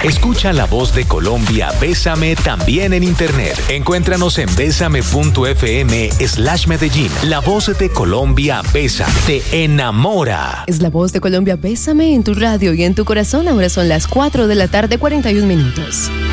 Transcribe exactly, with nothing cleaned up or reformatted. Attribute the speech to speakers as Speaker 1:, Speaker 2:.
Speaker 1: Escucha La Voz de Colombia, Bésame también en internet. Encuéntranos en bésame.fm slash Medellín. La Voz de Colombia, Bésame, te enamora.
Speaker 2: Es La Voz de Colombia, Bésame en tu radio y en tu corazón. Ahora son las cuatro de la tarde, cuarenta y un minutos.